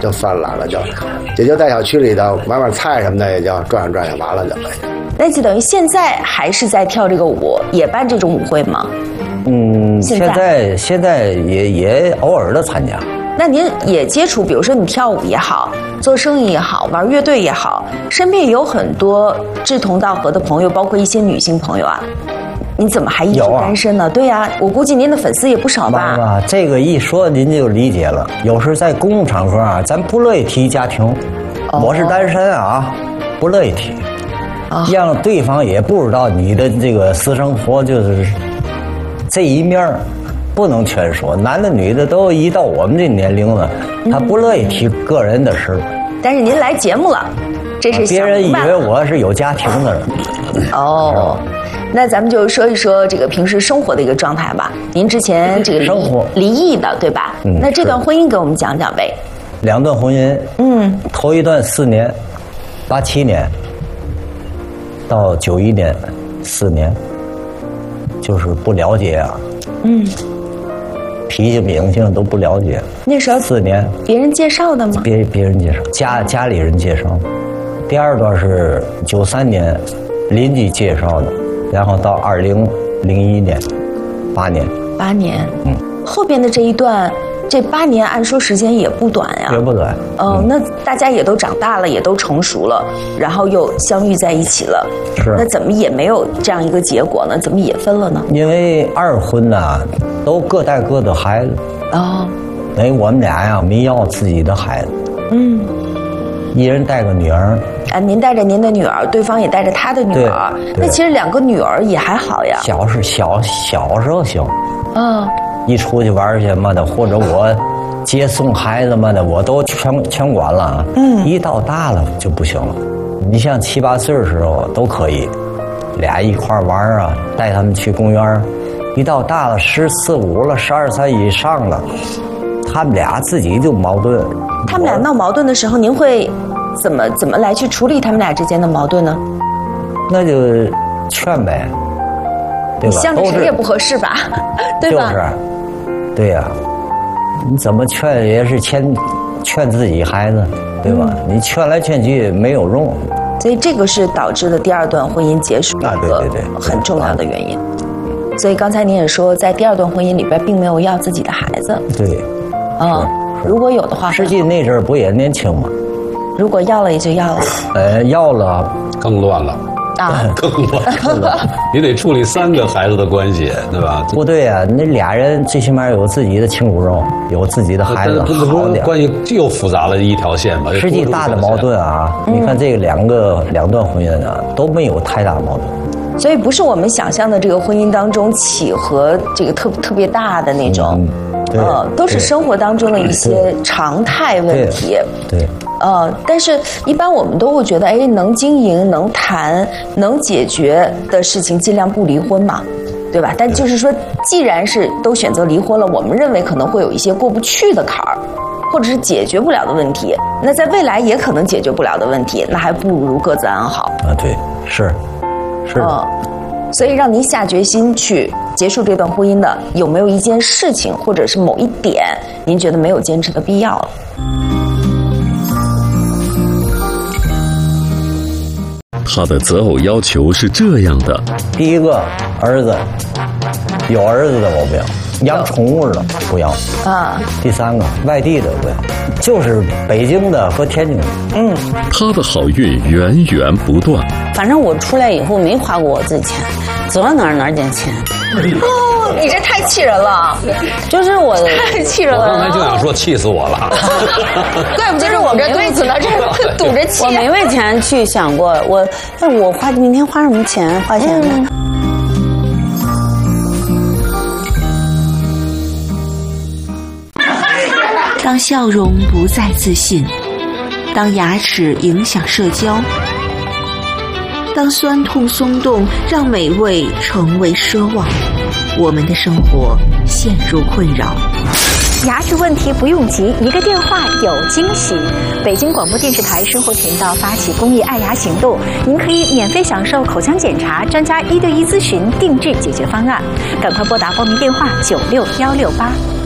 就算懒了，也就在小区里头买买菜什么的，也就转转完了就。 那就等于现在还是在跳这个舞，也办这种舞会吗？ 现在也偶尔的参加。 那您也接触，比如说你跳舞也好，做生意也好，玩乐队也好，身边有很多志同道合的朋友，包括一些女性朋友啊。你怎么还一直单身呢？对呀，我估计您的粉丝也不少吧？ 妈，这个一说您就理解了。有时在公共场合啊，咱不乐意提家庭，我是单身啊，不乐意提，让对方也不知道你的这个私生活就是这一面不能全说，男的女的都一到我们这年龄了，他不乐意提个人的事。 但是您来节目了，这是别人以为我是有家庭的人。 哦，那咱们就说一说这个平时生活的一个状态吧。您之前这个离异的对吧？那这段婚姻给我们讲讲呗。 2段婚姻，头一段4年，87年到91年，4年，就是不了解啊。脾气秉性都不了解。 那时候 4年， 别人介绍的吗？ 别人介绍，家里人介绍。第2段是93年，邻居介绍的，然后到2001年，8年。 8年。后边的这一段，这8年按说时间也不短呀。 也不短。 那大家也都长大了，也都成熟了，然后又相遇在一起了。 是。 那怎么也没有这样一个结果呢？怎么也分了呢？ 因为2婚呐，都各带各的孩子。等于我们俩呀，没要自己的孩子。一人带个女儿。 您带着您的女儿，对方也带着他的女儿。那其实2个女儿也还好呀。 小时候行。一出去玩去嘛的，或者我接送孩子嘛的，我都全管了。一到大了就不行了。你像7、8岁的时候都可以，俩一块玩啊，带他们去公园。一到大了14、15了，12、3以上了，他们俩自己就矛盾。 他们俩闹矛盾的时候，您会怎么来去处理他们俩之间的矛盾呢？ 那就劝呗，对吧？ 向着谁也不合适吧，对吧？ 就是，对呀，你怎么劝也是劝自己孩子，对吧？你劝来劝去没有用。 所以这个是导致的第2段婚姻结束的一个很重要的原因。所以刚才您也说，在第2段婚姻里边并没有要自己的孩子。 对。 如果有的话， 实际那阵儿不也年轻吗？ 如果要了也就要了。 要了更乱了。更乱，你得处理3个孩子的关系，对吧？ 不对呀，那俩人最起码有自己的亲骨肉，有自己的孩子，好点。 关系又复杂了一条线吧。 实际大的矛盾啊，你看这个2段婚姻啊，都没有太大矛盾。 所以不是我们想象的这个婚姻当中起和这个特别大的那种，都是生活当中的一些常态问题。 对。 但是一般我们都会觉得，能经营、能谈、能解决的事情，尽量不离婚嘛，对吧？但就是说，既然是都选择离婚了，我们认为可能会有一些过不去的坎儿，或者是解决不了的问题。那在未来也可能解决不了的问题，那还不如各自安好。 对，是。 所以让您下决心去结束这段婚姻的，有没有一件事情，或者是某一点，您觉得没有坚持的必要了？ 他的择偶要求是这样的： 第一个，儿子，有儿子的我不要，养宠物的不要。第3个，外地的不要，就是北京的和天津的。 他的好运源源不断。 反正我出来以后没花过我自己钱，走到哪儿捡钱。 你这太气人了， 就是我太气人了。 我刚才就想说气死我了， 怪不得我这肚子呢，这堵着气。 我没为钱去想过，我明天花什么钱花钱呢？ 当笑容不再自信，当牙齿影响社交，当酸痛松动让美味成为奢望，我们的生活陷入困扰。 牙齿问题不用急，一个电话有惊喜。北京广播电视台生活频道发起公益爱牙行动，您可以免费享受口腔检查、专家1对1咨询、定制解决方案。赶快拨打报名电话96-168。